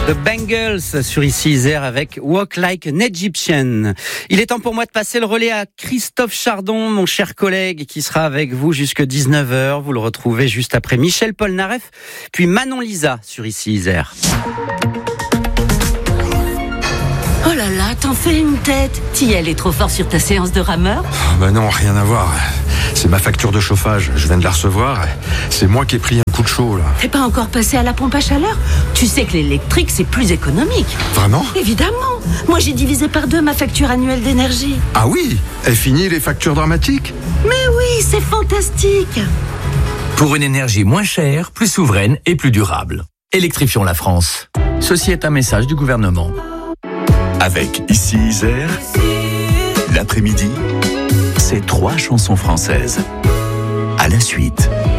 The Bangles sur Ici Isère avec Walk Like an Egyptian. Il est temps pour moi de passer le relais à Christophe Chardon, mon cher collègue, qui sera avec vous jusque 19h. Vous le retrouvez juste après Michel Polnareff, puis Manon Lisa sur Ici Isère. Oh là là, t'en fais une tête. Tiel est trop fort sur ta séance de rameur. Bah non, rien à voir. C'est ma facture de chauffage, je viens de la recevoir. C'est moi qui ai pris un coup de chaud là. T'es pas encore passé à la pompe à chaleur? Tu sais que l'électrique c'est plus économique. Vraiment? Évidemment. Moi j'ai divisé par 2 ma facture annuelle d'énergie. Ah oui? Est fini les factures dramatiques? Mais oui, c'est fantastique. Pour une énergie moins chère, plus souveraine et plus durable. Électrifions la France. Ceci est un message du gouvernement. Avec Ici Isère, l'après-midi, c'est 3 chansons françaises. À la suite.